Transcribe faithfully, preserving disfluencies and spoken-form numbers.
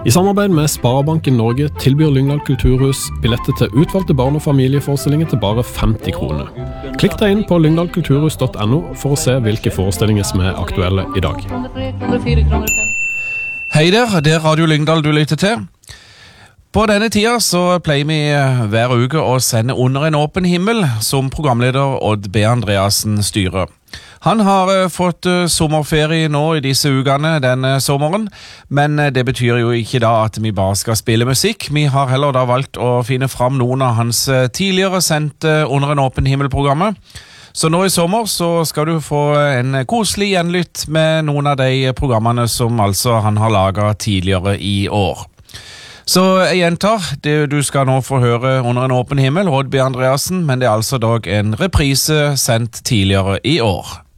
I samarbeid med Sparebanken Norge tilbyr Lyngdal Kulturhus billetter til utvalgte barn- og familieforestillinger til bare femti kroner. Klikk deg inn på lyngdal kulturhus punktum no for å se hvilke forestillinger som er aktuelle i dag. Hei der, det er Radio Lyngdal du lytter til. På denne tida så pleier vi hver uke å sende Under en åpen himmel, som programleder Odd B. Andreassen styrer. Han har fått sommerferie nå i disse ukene denne sommeren, men det betyr jo ikke da at vi bare skal spille musikk. Vi har heller da valgt å finne fram noen av hans tidligere sendte Under en åpen himmel-programmer. Så nå i sommer så skal du få en koselig gjenlytt med noen av de programmene som altså han har laget tidligere i år. Så jeg gjentar, det du skal nå få høre Under en åpen himmel, Odd B. Andreassen, men det er altså dog en reprise sendt tidligere i år.